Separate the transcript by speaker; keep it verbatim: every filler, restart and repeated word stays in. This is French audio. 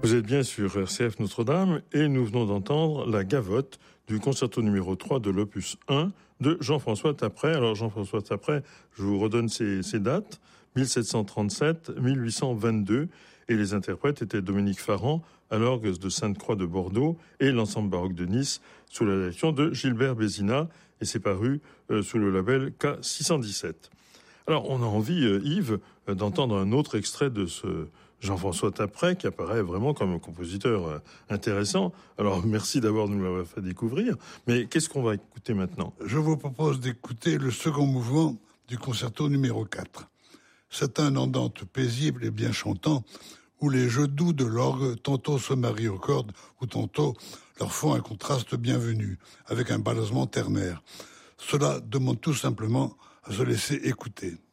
Speaker 1: Vous êtes bien sur R C F Notre-Dame et nous venons d'entendre la gavotte du concerto numéro trois de l'opus un de Jean-François Taprey. Alors Jean-François Taprey, je vous redonne ses, ses dates, mille sept cent trente-sept à mille huit cent vingt-deux, et les interprètes étaient Dominique Farran à l'orgue de Sainte-Croix de Bordeaux et l'ensemble baroque de Nice sous la direction de Gilbert Bézina, et c'est paru euh, sous le label K six cent dix-sept. Alors on a envie, euh, Yves, euh, d'entendre un autre extrait de ce Jean-François Taprey, qui apparaît vraiment comme un compositeur intéressant. Alors, merci d'avoir nous l'avoir fait découvrir. Mais qu'est-ce qu'on va écouter maintenant ?
Speaker 2: Je vous propose d'écouter le second mouvement du concerto numéro quatre. C'est un andante paisible et bien chantant, où les jeux doux de l'orgue tantôt se marient aux cordes, ou tantôt leur font un contraste bienvenu, avec un balancement ternaire. Cela demande tout simplement à se laisser écouter.